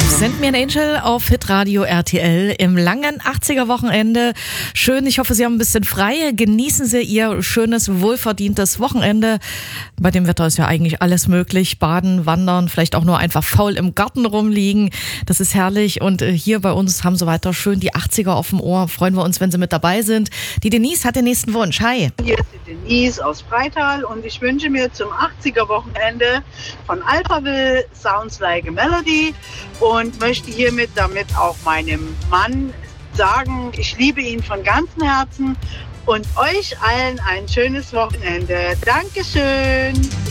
Send Me an Angel auf Hitradio RTL im langen 80er-Wochenende. Schön, ich hoffe, Sie haben ein bisschen frei. Genießen Sie Ihr schönes, wohlverdientes Wochenende. Bei dem Wetter ist ja eigentlich alles möglich. Baden, wandern, vielleicht auch nur einfach faul im Garten rumliegen. Das ist herrlich. Und hier bei uns haben Sie weiter schön die 80er auf dem Ohr. Freuen wir uns, wenn Sie mit dabei sind. Die Denise hat den nächsten Wunsch. Hi. Hier ist die Denise aus Freital und ich wünsche mir zum 80er-Wochenende von Alphaville Sounds Like a Melody und möchte hiermit damit auch meinem Mann sagen, ich liebe ihn von ganzem Herzen und euch allen ein schönes Wochenende. Dankeschön.